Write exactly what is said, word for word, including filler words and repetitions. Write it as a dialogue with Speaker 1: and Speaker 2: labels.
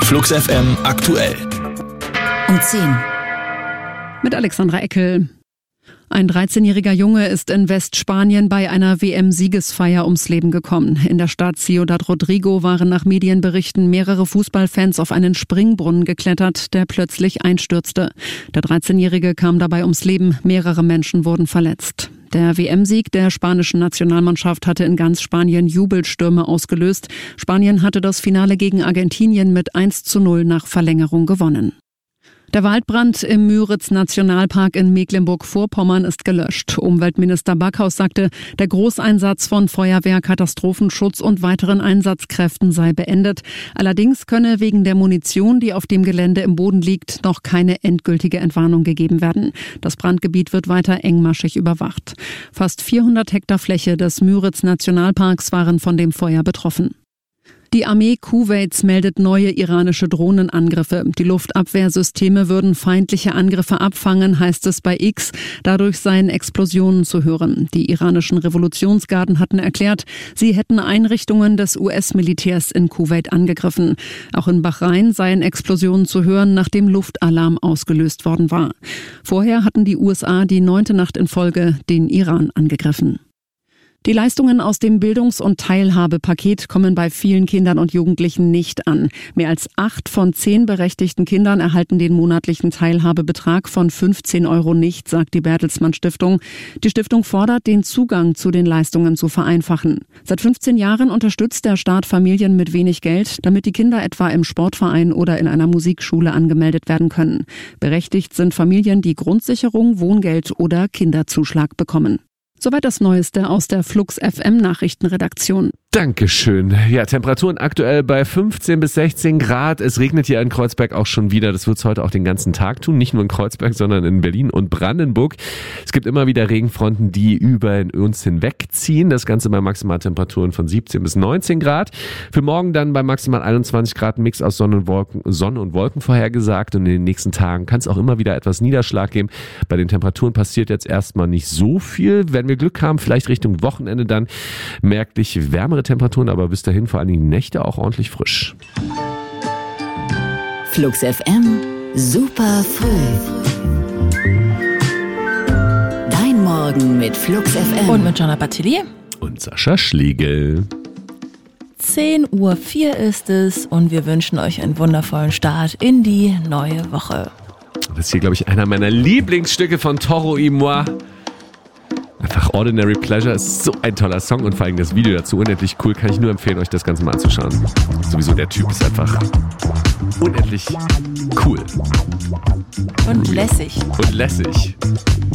Speaker 1: Flux F M aktuell.
Speaker 2: Um zehn.
Speaker 3: Mit Alexandra Eckel. Ein dreizehnjähriger Junge ist in Westspanien bei einer W M-Siegesfeier ums Leben gekommen. In der Stadt Ciudad Rodrigo waren nach Medienberichten mehrere Fußballfans auf einen Springbrunnen geklettert, der plötzlich einstürzte. Der dreizehnjährige kam dabei ums Leben, mehrere Menschen wurden verletzt. Der W M-Sieg der spanischen Nationalmannschaft hatte in ganz Spanien Jubelstürme ausgelöst. Spanien hatte das Finale gegen Argentinien mit eins zu null nach Verlängerung gewonnen. Der Waldbrand im Müritz-Nationalpark in Mecklenburg-Vorpommern ist gelöscht. Umweltminister Backhaus sagte, der Großeinsatz von Feuerwehr, Katastrophenschutz und weiteren Einsatzkräften sei beendet. Allerdings könne wegen der Munition, die auf dem Gelände im Boden liegt, noch keine endgültige Entwarnung gegeben werden. Das Brandgebiet wird weiter engmaschig überwacht. Fast vierhundert Hektar Fläche des Müritz-Nationalparks waren von dem Feuer betroffen. Die Armee Kuwaits meldet neue iranische Drohnenangriffe. Die Luftabwehrsysteme würden feindliche Angriffe abfangen, heißt es bei X. Dadurch seien Explosionen zu hören. Die iranischen Revolutionsgarden hatten erklärt, sie hätten Einrichtungen des U S-Militärs in Kuwait angegriffen. Auch in Bahrain seien Explosionen zu hören, nachdem Luftalarm ausgelöst worden war. Vorher hatten die U S A die neunte Nacht in Folge den Iran angegriffen. Die Leistungen aus dem Bildungs- und Teilhabepaket kommen bei vielen Kindern und Jugendlichen nicht an. Mehr als acht von zehn berechtigten Kindern erhalten den monatlichen Teilhabebetrag von fünfzehn Euro nicht, sagt die Bertelsmann Stiftung. Die Stiftung fordert, den Zugang zu den Leistungen zu vereinfachen. Seit fünfzehn Jahren unterstützt der Staat Familien mit wenig Geld, damit die Kinder etwa im Sportverein oder in einer Musikschule angemeldet werden können. Berechtigt sind Familien, die Grundsicherung, Wohngeld oder Kinderzuschlag bekommen. Soweit das Neueste aus der Flux F M Nachrichtenredaktion.
Speaker 4: Dankeschön. Ja, Temperaturen aktuell bei fünfzehn bis sechzehn Grad. Es regnet hier in Kreuzberg auch schon wieder. Das wird es heute auch den ganzen Tag tun. Nicht nur in Kreuzberg, sondern in Berlin und Brandenburg. Es gibt immer wieder Regenfronten, die über uns hinwegziehen. Das Ganze bei Maximaltemperaturen von siebzehn bis neunzehn Grad. Für morgen dann bei maximal einundzwanzig Grad ein Mix aus Sonne und Wolken, Sonne und Wolken vorhergesagt. Und in den nächsten Tagen kann es auch immer wieder etwas Niederschlag geben. Bei den Temperaturen passiert jetzt erstmal nicht so viel. Wenn wir Glück haben, vielleicht Richtung Wochenende dann merklich wärmere Temperaturen, aber bis dahin vor allen Dingen Nächte auch ordentlich frisch.
Speaker 2: Flux F M, super früh. Dein Morgen mit Flux F M.
Speaker 5: Und mit Jonna Batili.
Speaker 4: Und Sascha Schlegel.
Speaker 5: zehn Uhr vier ist es und wir wünschen euch einen wundervollen Start in die neue Woche.
Speaker 4: Das ist hier, glaube ich, einer meiner Lieblingsstücke von Toro y Moi. Einfach Ordinary Pleasure ist so ein toller Song und vor allem das Video dazu unendlich cool. Kann ich nur empfehlen, euch das Ganze mal anzuschauen. Sowieso der Typ ist einfach unendlich cool.
Speaker 5: Und lässig.
Speaker 4: Und lässig.